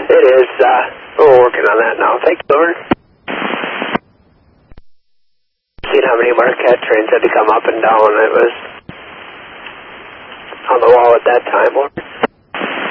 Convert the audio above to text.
It is. We're working on that now. Thank you, over. Seen how many Marquette trains had to come up and down. It was on the wall at that time, over.